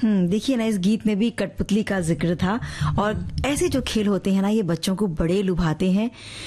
देखिए ना, इस गीत में भी कठपुतली का जिक्र था और ऐसे जो खेल होते हैं ना, ये बच्चों को बड़े लुभाते हैं।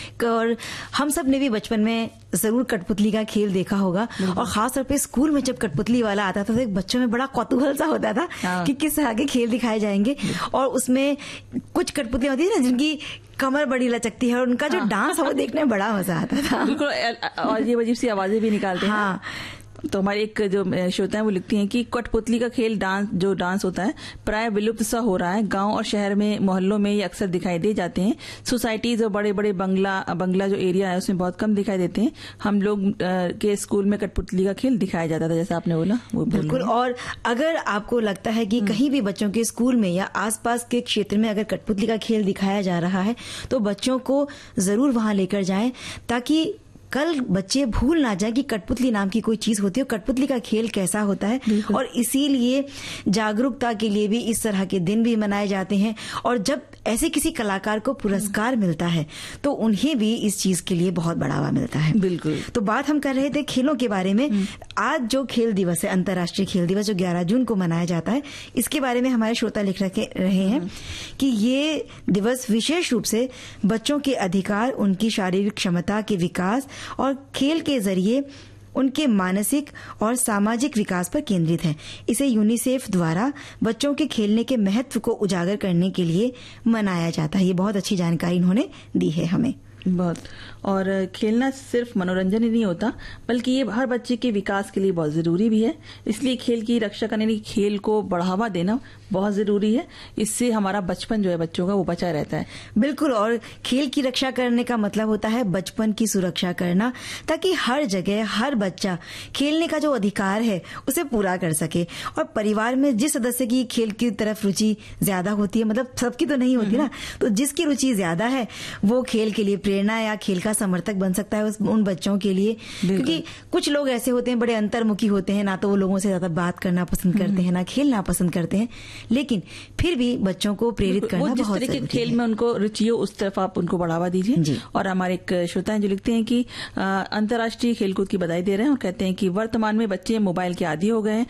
और हम सब ने भी बचपन में जरूर कठपुतली का खेल देखा होगा और खासतौर पे स्कूल में जब कठपुतली वाला आता था तो एक बच्चों में बड़ा कौतूहल सा होता था कि किस तरह के खेल दिखाए जाएंगे। और उसमें कुछ कठपुतलियां होती है ना जिनकी कमर बड़ी लचकती है और उनका जो डांस है वो देखने में बड़ा मजा आता था। बिल्कुल, और ये अजीब सी आवाजें भी निकालते हैं। तो हमारे एक जो श्रोता है वो लिखती हैं कि कठपुतली का खेल डांस होता है प्राय विलुप्त सा हो रहा है। गांव और शहर में, मोहल्लों में ये अक्सर दिखाई दे जाते हैं। सोसाइटीज और बड़े बड़े बंगला जो एरिया है उसमें बहुत कम दिखाई देते हैं। हम लोग के स्कूल में कठपुतली का खेल दिखाया जाता था, जैसा आपने बोला वो बिल्कुल। और अगर आपको लगता है कि कहीं भी बच्चों के स्कूल में या आसपास के क्षेत्र में अगर कठपुतली का खेल दिखाया जा रहा है तो बच्चों को जरूर वहां लेकर जाएं, ताकि कल बच्चे भूल ना जाए कि कठपुतली नाम की कोई चीज होती है, कठपुतली का खेल कैसा होता है। और इसीलिए जागरूकता के लिए भी इस तरह के दिन भी मनाए जाते हैं। और जब ऐसे किसी कलाकार को पुरस्कार मिलता है तो उन्हें भी इस चीज के लिए बहुत बढ़ावा मिलता है। बिल्कुल। तो बात हम कर रहे थे खेलों के बारे में। आज जो खेल दिवस है, अंतर्राष्ट्रीय खेल दिवस, जो 11 जून को मनाया जाता है, इसके बारे में हमारे श्रोता लिख रहे हैं कि ये दिवस विशेष रूप से बच्चों के अधिकार, उनकी शारीरिक क्षमता के विकास और खेल के जरिए उनके मानसिक और सामाजिक विकास पर केंद्रित है। इसे यूनिसेफ द्वारा बच्चों के खेलने के महत्व को उजागर करने के लिए मनाया जाता है। ये बहुत अच्छी जानकारी इन्होंने दी है हमें। बहुत। और खेलना सिर्फ मनोरंजन ही नहीं होता, बल्कि ये हर बच्चे के विकास के लिए बहुत जरूरी भी है। इसलिए खेल की रक्षा करने, खेल को बढ़ावा देना बहुत जरूरी है। इससे हमारा बचपन जो है बच्चों का वो बचा रहता है। बिल्कुल। और खेल की रक्षा करने का मतलब होता है बचपन की सुरक्षा करना, ताकि हर जगह हर बच्चा खेलने का जो अधिकार है उसे पूरा कर सके। और परिवार में जिस सदस्य की खेल की तरफ रुचि ज्यादा होती है, मतलब सबकी तो नहीं होती ना, तो जिसकी रुचि ज्यादा है वो खेल के लिए प्रेरणा या खेल का समर्थक बन सकता है उन बच्चों के लिए। क्योंकि कुछ लोग ऐसे होते हैं, बड़े अंतर्मुखी होते हैं, ना तो वो लोगों से ज्यादा बात करना पसंद करते हैं, ना खेलना पसंद करते हैं, लेकिन फिर भी बच्चों को प्रेरित करना बहुत जरूरी है। जिस तरह के खेल में उनको रुचि हो उस तरफ आप उनको बढ़ावा दीजिए। और हमारे एक श्रोता हैं जो लिखते हैं कि अंतर्राष्ट्रीय खेलकूद की बधाई दे रहे हैं और कहते हैं कि वर्तमान में बच्चे मोबाइल के आदी हो गए हैं